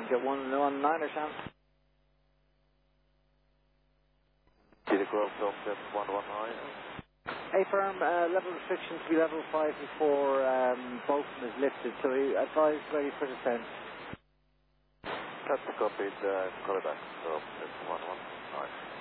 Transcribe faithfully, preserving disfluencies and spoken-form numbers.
get one one niner chance. Kilo Grove, Delta one one nine. Hey firm, uh, level restriction to be level five before um, Bolton is lifted, so we advise ready for descent. That's copied, uh, call it back, so it's one one nine.